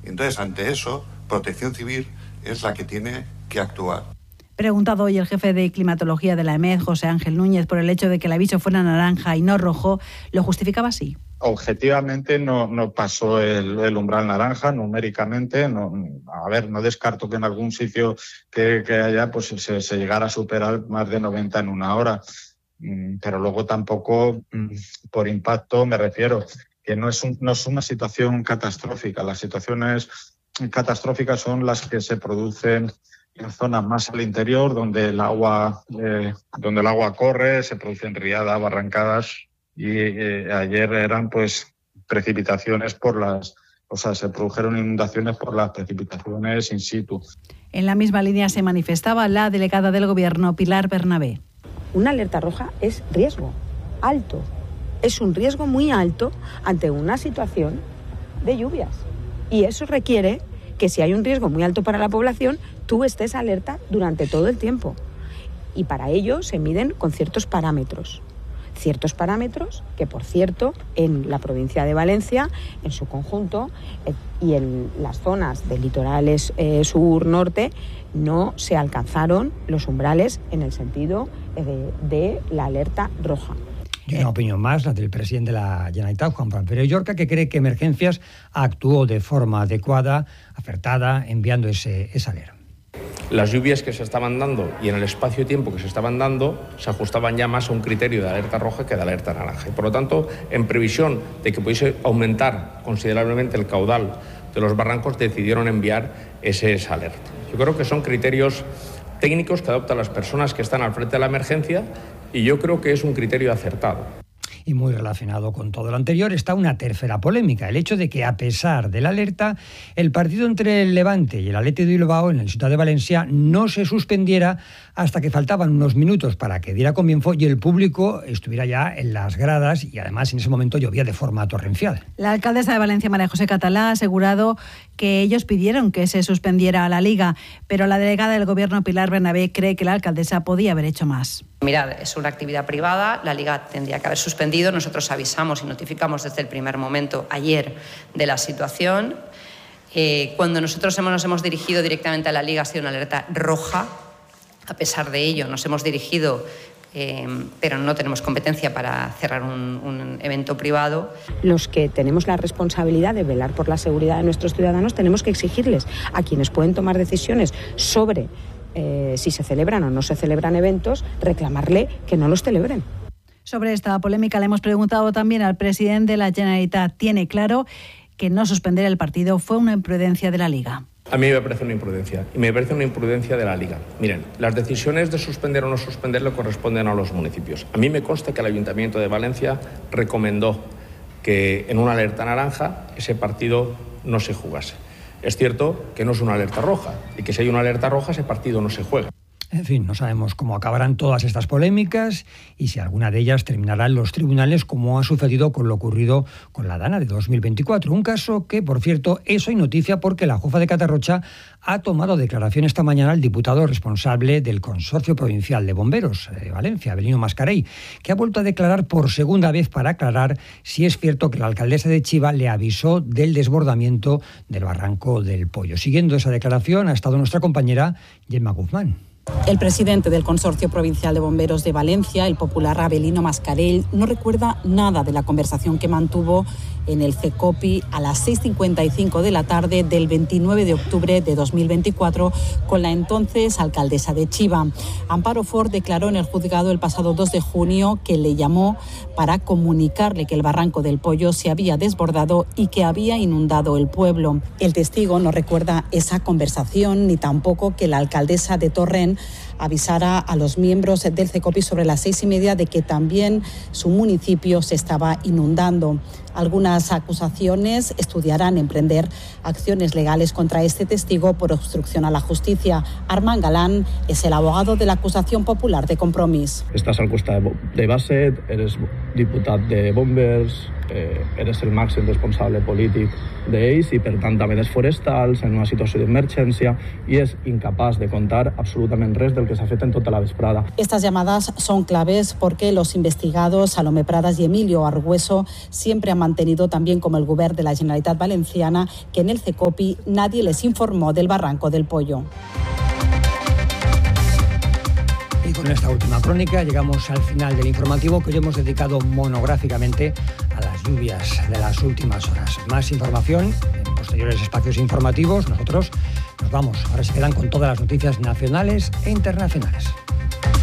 Entonces, ante eso, Protección Civil es la que tiene que actuar. Preguntado hoy el jefe de climatología de la EMED, José Ángel Núñez, por el hecho de que el aviso fuera naranja y no rojo, lo justificaba así. Objetivamente no pasó el umbral naranja numéricamente. No descarto que en algún sitio que haya pues se llegara a superar más de 90 en una hora. Pero luego tampoco por impacto, me refiero, que no es una situación catastrófica. Las situaciones catastróficas son las que se producen en zonas más al interior, donde el agua corre, se producen riadas, barrancadas, y ayer eran pues precipitaciones se produjeron inundaciones por las precipitaciones in situ. En la misma línea se manifestaba la delegada del Gobierno, Pilar Bernabé. Una alerta roja es riesgo alto, es un riesgo muy alto ante una situación de lluvias, y eso requiere que si hay un riesgo muy alto para la población, tú estés alerta durante todo el tiempo. Y para ello se miden con ciertos parámetros que, por cierto, en la provincia de Valencia, en su conjunto, y en las zonas del litoral sur-norte, no se alcanzaron los umbrales en el sentido de la alerta roja. Y una opinión más, la del presidente de la Generalitat, Juan Pérez Llorca, que cree que Emergencias actuó de forma adecuada, acertada, enviando esa alerta. Las lluvias que se estaban dando y en el espacio-tiempo que se estaban dando se ajustaban ya más a un criterio de alerta roja que de alerta naranja. Y por lo tanto, en previsión de que pudiese aumentar considerablemente el caudal de los barrancos, decidieron enviar esa alerta. Yo creo que son criterios técnicos que adoptan las personas que están al frente de la emergencia, y yo creo que es un criterio acertado. Y muy relacionado con todo lo anterior está una tercera polémica, el hecho de que, a pesar de la alerta, el partido entre el Levante y el Athletic de Bilbao en el Ciutat de Valencia no se suspendiera hasta que faltaban unos minutos para que diera comienzo y el público estuviera ya en las gradas, y además en ese momento llovía de forma torrencial. La alcaldesa de Valencia, María José Catalá, ha asegurado que ellos pidieron que se suspendiera la Liga, pero la delegada del Gobierno, Pilar Bernabé, cree que la alcaldesa podía haber hecho más. Mirad, es una actividad privada, la Liga tendría que haber suspendido. Nosotros avisamos y notificamos desde el primer momento, ayer, de la situación. Cuando nosotros nos hemos dirigido directamente a la Liga, ha sido una alerta roja. A pesar de ello, nos hemos dirigido, pero no tenemos competencia para cerrar un evento privado. Los que tenemos la responsabilidad de velar por la seguridad de nuestros ciudadanos tenemos que exigirles a quienes pueden tomar decisiones sobre si se celebran o no se celebran eventos, reclamarle que no los celebren. Sobre esta polémica le hemos preguntado también al presidente de la Generalitat. Tiene claro que no suspender el partido fue una imprudencia de la Liga. A mí me parece una imprudencia, y me parece una imprudencia de la Liga. Miren, las decisiones de suspender o no suspender le corresponden a los municipios. A mí me consta que el Ayuntamiento de Valencia recomendó que en una alerta naranja ese partido no se jugase. Es cierto que no es una alerta roja, y que si hay una alerta roja ese partido no se juega. En fin, no sabemos cómo acabarán todas estas polémicas y si alguna de ellas terminará en los tribunales, como ha sucedido con lo ocurrido con la Dana de 2024. Un caso que, por cierto, es hoy noticia porque la jueza de Catarrocha ha tomado declaración esta mañana al diputado responsable del Consorcio Provincial de Bomberos de Valencia, Avelino Mascarell, que ha vuelto a declarar por segunda vez para aclarar si es cierto que la alcaldesa de Chiva le avisó del desbordamiento del barranco del Pollo. Siguiendo esa declaración ha estado nuestra compañera Gemma Guzmán. El presidente del Consorcio Provincial de Bomberos de Valencia, el popular Avelino Mascarell, no recuerda nada de la conversación que mantuvo en el CECOPI a las 6:55 de la tarde del 29 de octubre de 2024 con la entonces alcaldesa de Chiva. Amparo Ford declaró en el juzgado el pasado 2 de junio que le llamó para comunicarle que el barranco del Pollo se había desbordado y que había inundado el pueblo. El testigo no recuerda esa conversación ni tampoco que la alcaldesa de Torrent avisara a los miembros del CECOPI sobre las 6:30 de que también su municipio se estaba inundando. Algunas acusaciones estudiarán emprender acciones legales contra este testigo por obstrucción a la justicia. Armand Galán es el abogado de la acusación popular de Compromís. Estàs al costat de Basset, eres diputat de Bombers, eres el màxim responsable polític d'ells i, per tant, també dels forestals en una situació d'emergència i és incapaç de contar absolutament res del que s'ha fet en tota la vesprada. Estas llamadas son claves porque los investigados Salomé Pradas y Emilio Argüeso siempre han mantenido también como el Govern de la Generalitat Valenciana, que en el CECOPI nadie les informó del barranco del Pollo. Y con esta última crónica llegamos al final del informativo que hoy hemos dedicado monográficamente a las lluvias de las últimas horas. Más información en posteriores espacios informativos. Nosotros nos vamos. Ahora se quedan con todas las noticias nacionales e internacionales.